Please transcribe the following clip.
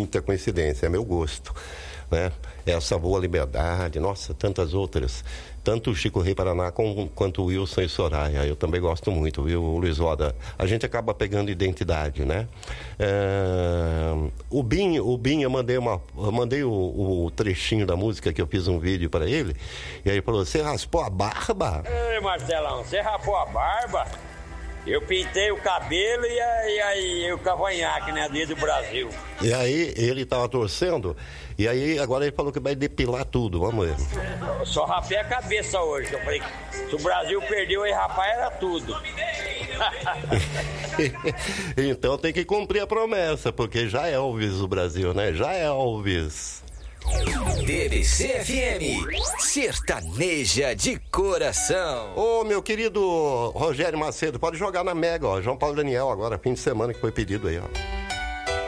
muita coincidência, é meu gosto, né? Essa Boa Liberdade, nossa, tantas outras. Tanto o Chico Rei Paraná quanto o Wilson e Soraya. Eu também gosto muito, viu, Luiz Roda? A gente acaba pegando identidade, né? O Binho, eu mandei o trechinho da música que eu fiz um vídeo para ele. E aí ele falou, você raspou a barba? Ei, Marcelão, você raspou a barba? Eu pintei o cabelo e aí o cavanhaque, né, do Brasil. E aí ele tava torcendo, e aí agora ele falou que vai depilar tudo, vamos ver. Eu só rapei a cabeça hoje, eu falei, se o Brasil perdeu, aí rapar era tudo. Então tem que cumprir a promessa, porque já é Elvis o Brasil, né? Já é Elvis. BBC FM, sertaneja de coração. Ô, meu querido Rogério Macedo, pode jogar na Mega, ó. João Paulo Daniel agora, fim de semana que foi pedido aí, ó.